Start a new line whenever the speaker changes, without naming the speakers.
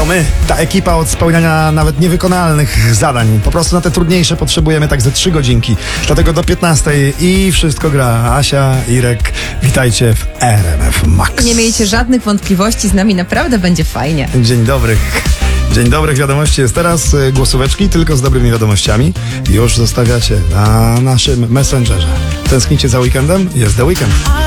my, ta ekipa od spełniania nawet niewykonalnych zadań. Po prostu na te trudniejsze potrzebujemy tak ze 3 godzinki. Dlatego do 15 i wszystko gra. Asia, Irek, witajcie w RMF Max.
Nie miejcie żadnych wątpliwości, z nami naprawdę będzie fajnie.
Dzień dobry. Dzień dobrych wiadomości jest teraz. Głosóweczki tylko z dobrymi wiadomościami. Już zostawiacie na naszym Messengerze. Tęsknicie za weekendem? Jest The Weekend.